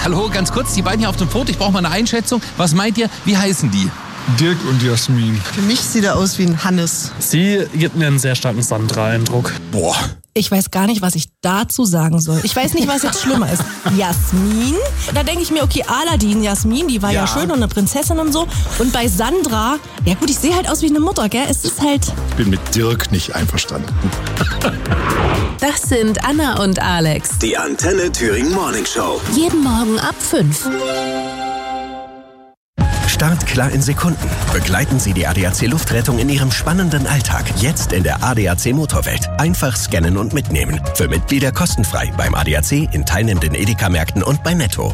Hallo, ganz kurz, die beiden hier auf dem Foto, ich brauche mal eine Einschätzung. Was meint ihr, wie heißen die? Dirk und Jasmin. Für mich sieht er aus wie ein Hannes. Sie gibt mir einen sehr starken Sandra-Eindruck. Boah. Ich weiß gar nicht, was ich dazu sagen soll. Ich weiß nicht, was jetzt schlimmer ist. Jasmin? Da denke ich mir, okay, Aladdin, Jasmin, die war ja schön und eine Prinzessin und so. Und bei Sandra, ja gut, ich sehe halt aus wie eine Mutter, gell? Es ist halt... Ich bin mit Dirk nicht einverstanden. Das sind Anna und Alex. Die Antenne Thüringen Morning Show. Jeden Morgen ab 5. Startklar in Sekunden. Begleiten Sie die ADAC Luftrettung in Ihrem spannenden Alltag. Jetzt in der ADAC Motorwelt. Einfach scannen und mitnehmen. Für Mitglieder kostenfrei beim ADAC, in teilnehmenden Edeka-Märkten und bei Netto.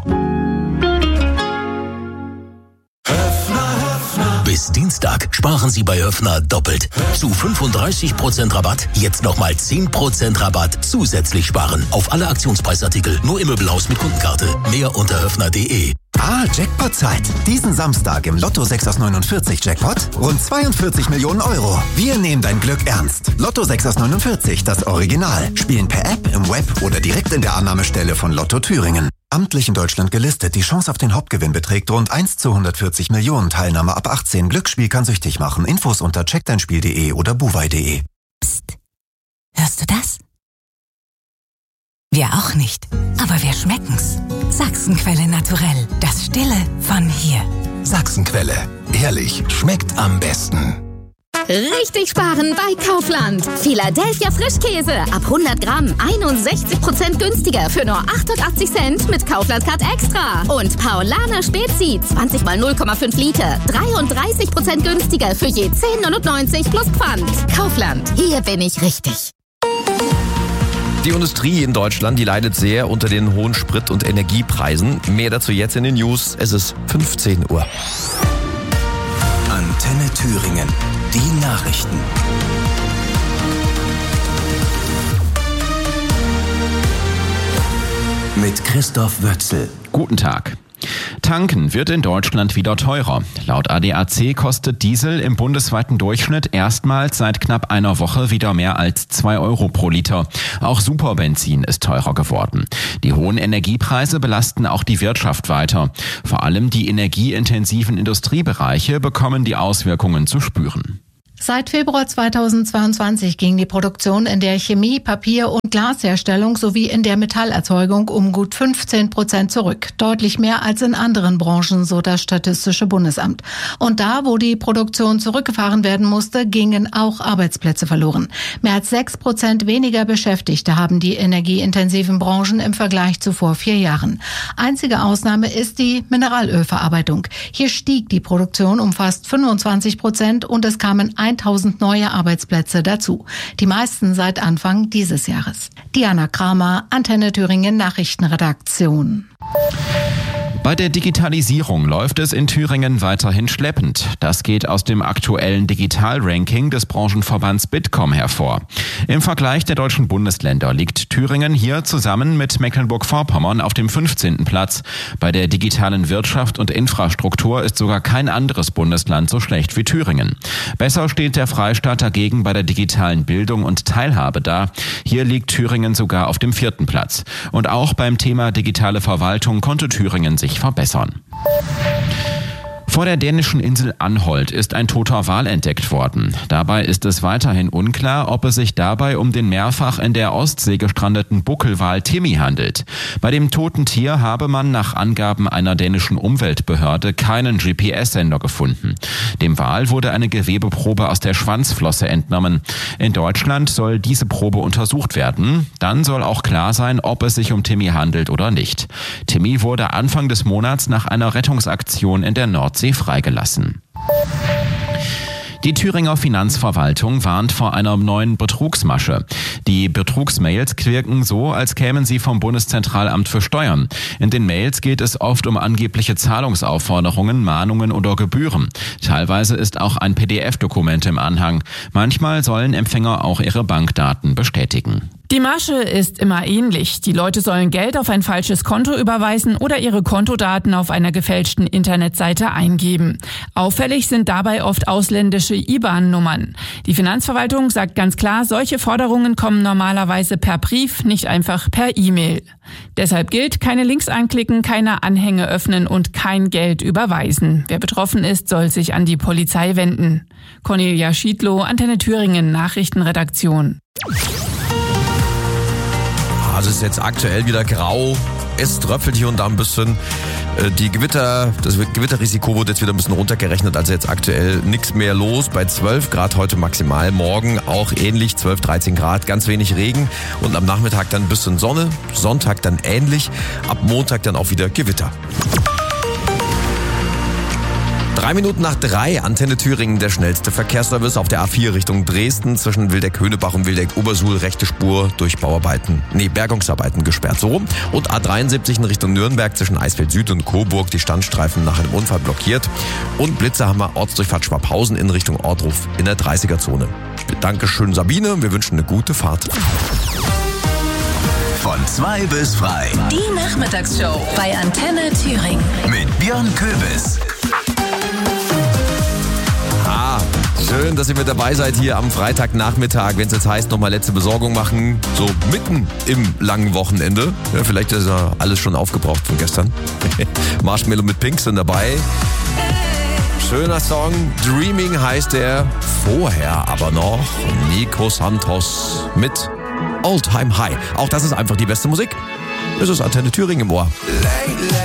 Bis Dienstag sparen Sie bei Höffner doppelt. Zu 35% Rabatt, jetzt nochmal 10% Rabatt zusätzlich sparen. Auf alle Aktionspreisartikel, nur im Möbelhaus mit Kundenkarte. Mehr unter höffner.de. Jackpot-Zeit. Diesen Samstag im Lotto 6 aus 49 Jackpot rund 42 Millionen Euro. Wir nehmen dein Glück ernst. Lotto 6 aus 49, das Original. Spielen per App, im Web oder direkt in der Annahmestelle von Lotto Thüringen. Amtlich in Deutschland gelistet. Die Chance auf den Hauptgewinn beträgt rund 1 zu 140 Millionen. Teilnahme ab 18. Glücksspiel kann süchtig machen. Infos unter checkdeinspiel.de oder buwei.de. Psst. Hörst du das? Wir auch nicht. Aber wir schmecken's. Sachsenquelle naturell. Das Stille von hier. Sachsenquelle. Ehrlich, schmeckt am besten. Richtig sparen bei Kaufland. Philadelphia Frischkäse ab 100 Gramm 61% günstiger für nur 88 Cent mit Kaufland-Card Extra. Und Paulaner Spezi 20 mal 0,5 Liter 33% günstiger für je 10,99 plus Pfand. Kaufland, hier bin ich richtig. Die Industrie in Deutschland, die leidet sehr unter den hohen Sprit- und Energiepreisen. Mehr dazu jetzt in den News. Es ist 15 Uhr. Antenne Thüringen. Die Nachrichten. Mit Christoph Wötzel. Guten Tag. Tanken wird in Deutschland wieder teurer. Laut ADAC kostet Diesel im bundesweiten Durchschnitt erstmals seit knapp einer Woche wieder mehr als 2 Euro pro Liter. Auch Superbenzin ist teurer geworden. Die hohen Energiepreise belasten auch die Wirtschaft weiter. Vor allem die energieintensiven Industriebereiche bekommen die Auswirkungen zu spüren. Seit Februar 2022 ging die Produktion in der Chemie-, Papier- und Glasherstellung sowie in der Metallerzeugung um gut 15% zurück. Deutlich mehr als in anderen Branchen, so das Statistische Bundesamt. Und da, wo die Produktion zurückgefahren werden musste, gingen auch Arbeitsplätze verloren. Mehr als 6% weniger Beschäftigte haben die energieintensiven Branchen im Vergleich zu vor 4 Jahren. Einzige Ausnahme ist die Mineralölverarbeitung. Hier stieg die Produktion um fast 25% und es kamen 1000 neue Arbeitsplätze dazu. Die meisten seit Anfang dieses Jahres. Diana Kramer, Antenne Thüringen Nachrichtenredaktion. Bei der Digitalisierung läuft es in Thüringen weiterhin schleppend. Das geht aus dem aktuellen Digital-Ranking des Branchenverbands Bitkom hervor. Im Vergleich der deutschen Bundesländer liegt Thüringen hier zusammen mit Mecklenburg-Vorpommern auf dem 15. Platz. Bei der digitalen Wirtschaft und Infrastruktur ist sogar kein anderes Bundesland so schlecht wie Thüringen. Besser steht der Freistaat dagegen bei der digitalen Bildung und Teilhabe da. Hier liegt Thüringen sogar auf dem 4. Platz. Und auch beim Thema digitale Verwaltung konnte Thüringen sich verbessern. Vor der dänischen Insel Anholt ist ein toter Wal entdeckt worden. Dabei ist es weiterhin unklar, ob es sich dabei um den mehrfach in der Ostsee gestrandeten Buckelwal Timmy handelt. Bei dem toten Tier habe man nach Angaben einer dänischen Umweltbehörde keinen GPS-Sender gefunden. Dem Wal wurde eine Gewebeprobe aus der Schwanzflosse entnommen. In Deutschland soll diese Probe untersucht werden. Dann soll auch klar sein, ob es sich um Timmy handelt oder nicht. Timmy wurde Anfang des Monats nach einer Rettungsaktion in der Nordsee freigelassen. Die Thüringer Finanzverwaltung warnt vor einer neuen Betrugsmasche. Die Betrugsmails wirken so, als kämen sie vom Bundeszentralamt für Steuern. In den Mails geht es oft um angebliche Zahlungsaufforderungen, Mahnungen oder Gebühren. Teilweise ist auch ein PDF-Dokument im Anhang. Manchmal sollen Empfänger auch ihre Bankdaten bestätigen. Die Masche ist immer ähnlich. Die Leute sollen Geld auf ein falsches Konto überweisen oder ihre Kontodaten auf einer gefälschten Internetseite eingeben. Auffällig sind dabei oft ausländische IBAN-Nummern. Die Finanzverwaltung sagt ganz klar, solche Forderungen kommen normalerweise per Brief, nicht einfach per E-Mail. Deshalb gilt, keine Links anklicken, keine Anhänge öffnen und kein Geld überweisen. Wer betroffen ist, soll sich an die Polizei wenden. Cornelia Schiedlow, Antenne Thüringen, Nachrichtenredaktion. Also es ist jetzt aktuell wieder grau. Es tröpfelt hier und da ein bisschen. Das Gewitterrisiko wurde jetzt wieder ein bisschen runtergerechnet. Also jetzt aktuell nichts mehr los. Bei 12 Grad heute maximal. Morgen auch ähnlich, 12, 13 Grad. Ganz wenig Regen. Und am Nachmittag dann ein bisschen Sonne. Sonntag dann ähnlich. Ab Montag dann auch wieder Gewitter. 3 Minuten nach 3, Antenne Thüringen, der schnellste Verkehrsservice auf der A4 Richtung Dresden zwischen Wildeck-Höhnebach und Wildeck-Obersuhl, rechte Spur durch Bergungsarbeiten gesperrt, so rum. Und A73 in Richtung Nürnberg zwischen Eisfeld Süd und Coburg, die Standstreifen nach einem Unfall blockiert. Und Blitzerhammer, Ortsdurchfahrt Schwabhausen in Richtung Ortruf in der 30er-Zone. Dankeschön Sabine, wir wünschen eine gute Fahrt. Von 2 bis frei. Die Nachmittagsshow bei Antenne Thüringen. Mit Björn Köbis. Schön, dass ihr mit dabei seid hier am Freitagnachmittag, wenn es jetzt heißt, nochmal letzte Besorgung machen, so mitten im langen Wochenende. Ja, vielleicht ist ja alles schon aufgebraucht von gestern. Marshmallow mit Pink sind dabei. Schöner Song, Dreaming heißt der. Vorher aber noch Nico Santos mit All Time High. Auch das ist einfach die beste Musik. Das ist Antenne Thüringen im Ohr.